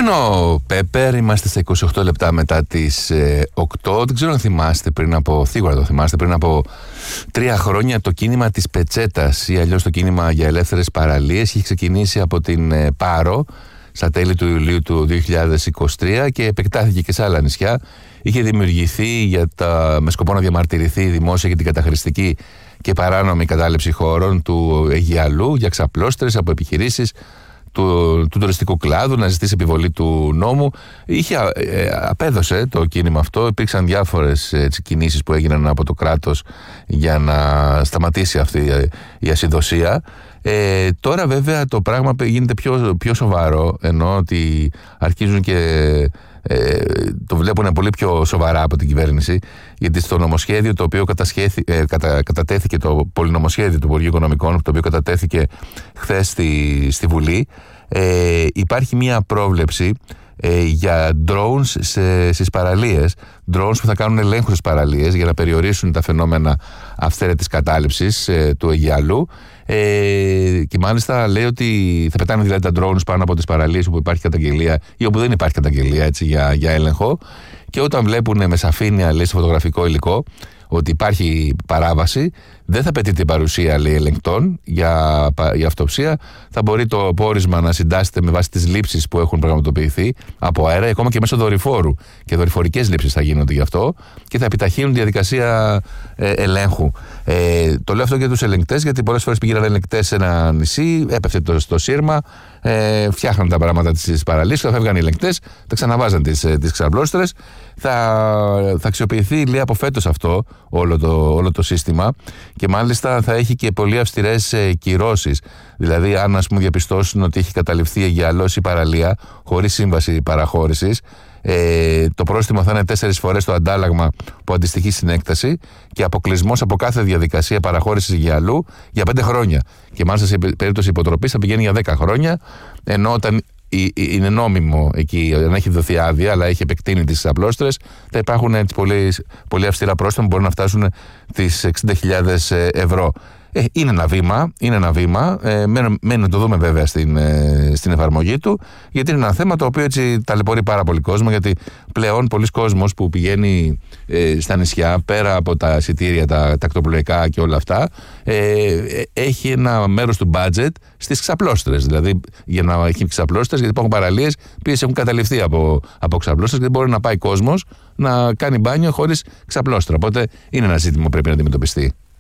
Αυτό είναι ο Πέπερ. Είμαστε στα 28 λεπτά μετά τις 8. Δεν ξέρω αν θυμάστε σίγουρα το θυμάστε, πριν από 3 χρόνια το κίνημα της Πετσέτας ή αλλιώς το κίνημα για ελεύθερες παραλίες είχε ξεκινήσει από την Πάρο στα τέλη του Ιουλίου του 2023 και επεκτάθηκε και σε άλλα νησιά. Είχε δημιουργηθεί με σκοπό να διαμαρτυρηθεί δημόσια για την καταχρηστική και παράνομη κατάληψη χώρων του Αιγιαλού για ξαπλώστερες από επιχειρήσεις του τουριστικού κλάδου, να ζητήσει επιβολή του νόμου. Απέδωσε το κίνημα αυτό. Υπήρξαν διάφορες κινήσεις που έγιναν από το κράτος για να σταματήσει αυτή η ασυδοσία. Τώρα βέβαια το πράγμα γίνεται πιο σοβαρό, ενώ ότι αρχίζουν και το βλέπουν πολύ πιο σοβαρά από την κυβέρνηση, γιατί στο νομοσχέδιο το οποίο κατατέθηκε, το πολυνομοσχέδιο του Υπουργείου Οικονομικών, το οποίο κατατέθηκε χθες στη Βουλή, υπάρχει μια πρόβλεψη για drones στις παραλίες, drones που θα κάνουν ελέγχους στις παραλίες για να περιορίσουν τα φαινόμενα αυθαίρετης κατάληψης του Αιγιαλού, και μάλιστα λέει ότι θα πετάνε δηλαδή τα drones πάνω από τις παραλίες όπου υπάρχει καταγγελία ή όπου δεν υπάρχει καταγγελία, έτσι, για έλεγχο, και όταν βλέπουν με σαφήνεια, λέει, στο φωτογραφικό υλικό ότι υπάρχει παράβαση, δεν θα απαιτείται η παρουσία, λέει, ελεγκτών για αυτοψία. Θα μπορεί το πόρισμα να συντάσσεται με βάση τις λήψεις που έχουν πραγματοποιηθεί από αέρα, ακόμα και μέσω δορυφόρου. Και δορυφορικές λήψεις θα γίνονται γι' αυτό και θα επιταχύνουν τη διαδικασία ελέγχου. Το λέω αυτό για τους ελεγκτές, γιατί πολλές φορές πήγαιναν ελεγκτές σε ένα νησί, έπεφτε το σύρμα, φτιάχναν τα πράγματα της παραλίας, θα φεύγαν οι ελεγκτές, τα ξαναβάζαν τις ξαπλώστερες. Θα αξιοποιηθεί, λέει, από φέτος αυτό όλο το σύστημα, και μάλιστα θα έχει και πολύ αυστηρές κυρώσεις. Δηλαδή, αν διαπιστώσουν ότι έχει καταληφθεί Αιγιαλός ή παραλία χωρίς σύμβαση παραχώρησης, το πρόστιμο θα είναι 4 φορές το αντάλλαγμα που αντιστοιχεί στην έκταση, και αποκλεισμός από κάθε διαδικασία παραχώρησης Αιγιαλού για 5 χρόνια. Και μάλιστα σε περίπτωση υποτροπής θα πηγαίνει για 10 χρόνια, ενώ όταν είναι νόμιμο εκεί, δεν έχει δοθεί άδεια, αλλά έχει επεκτείνει τις απλώστερες, θα υπάρχουν πολύ αυστηρά πρόστιμα που μπορούν να φτάσουν τις 60.000 ευρώ. Είναι ένα βήμα, μένει να το δούμε βέβαια στην εφαρμογή του, γιατί είναι ένα θέμα το οποίο έτσι ταλαιπωρεί πάρα πολύ κόσμο, γιατί πλέον πολλοί κόσμος που πηγαίνει στα νησιά, πέρα από τα εισιτήρια, τα ακτοπλοϊκά και όλα αυτά, έχει ένα μέρος του budget στις ξαπλώστερες. Δηλαδή, για να έχει ξαπλώστερες, γιατί υπάρχουν παραλίες που έχουν καταληφθεί από ξαπλώστερες, γιατί μπορεί να πάει κόσμος να κάνει μπάνιο χωρίς ξαπλώστερα. Οπότε είναι ένα ζήτημα που πρέπει να αντιμετωπιστεί.